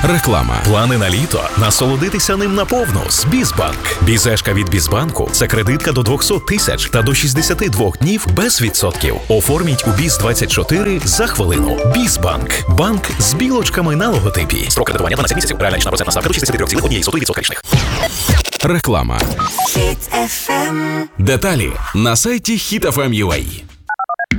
Реклама. Плани на літо? Насолодитися ним наповну з Бізбанк. Бізешка від Бізбанку – це кредитка до 200 тисяч та до 62 днів без відсотків. Оформіть у Біз-24 за хвилину. Бізбанк. Банк з білочками на логотипі. Строк кредитування 12 місяців. Реальна річна процентна ставка до 63,1% річних. Реклама. Hit FM. Деталі на сайті HitFM.ua.